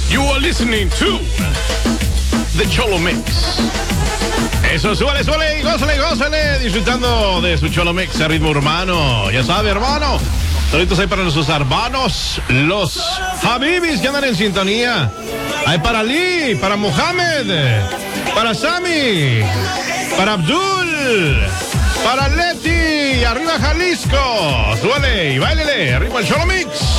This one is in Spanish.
You are listening to The Cholo Mix. Eso, súbale, súbale, gózale, gózale, disfrutando de su Cholo Mix a ritmo urbano. Ya sabe, hermano. Saluditos ahí para nuestros hermanos, los Habibis que andan en sintonía. Hay para Ali, para Mohamed, para Sammy, para Abdul, para Leti, arriba Jalisco. Súbale y báilele, arriba el Cholo Mix.